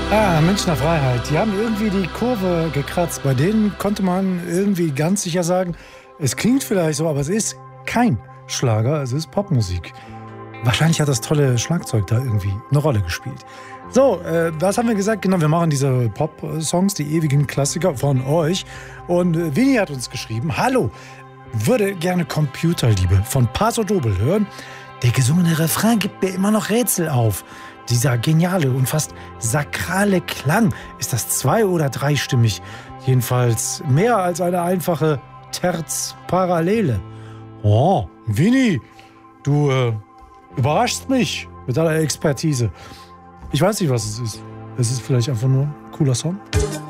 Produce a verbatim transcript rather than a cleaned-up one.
Ah, Münchner Freiheit. Die haben irgendwie die Kurve gekratzt. Bei denen konnte man irgendwie ganz sicher sagen, es klingt vielleicht so, aber es ist kein Schlager, es ist Popmusik. Wahrscheinlich hat das tolle Schlagzeug da irgendwie eine Rolle gespielt. So, äh, was haben wir gesagt? Genau, wir machen diese Pop-Songs, die ewigen Klassiker von euch. Und äh, Winnie hat uns geschrieben, hallo, würde gerne Computerliebe von Paso Doble hören. Der gesungene Refrain gibt mir immer noch Rätsel auf. Dieser geniale und fast sakrale Klang, ist das zwei- oder dreistimmig? Jedenfalls mehr als eine einfache Terz-Parallele. Oh, Winnie, du äh, überraschst mich mit deiner Expertise. Ich weiß nicht, was es ist. Es ist vielleicht einfach nur ein cooler Song.